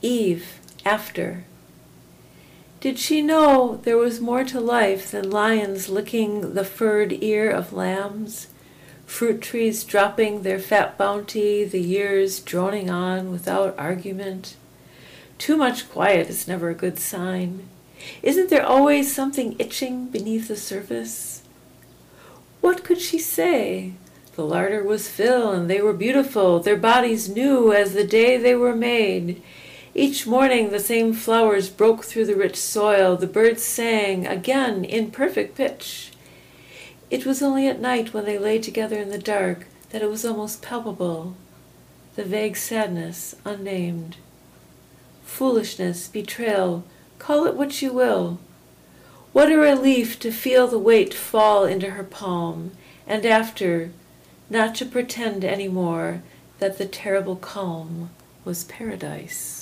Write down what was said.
Eve, after. Did she know there was more to life than lions licking the furred ear of lambs, fruit trees dropping their fat bounty, the years droning on without argument? Too much quiet is never a good sign. Isn't there always something itching beneath the surface? What could she say? The larder was full, and they were beautiful, their bodies new as the day they were made. Each morning the same flowers broke through the rich soil, the birds sang, again in perfect pitch. It was only at night when they lay together in the dark that it was almost palpable, the vague sadness unnamed. Foolishness, betrayal, call it what you will. What a relief to feel the weight fall into her palm, and after, not to pretend any more that the terrible calm was paradise.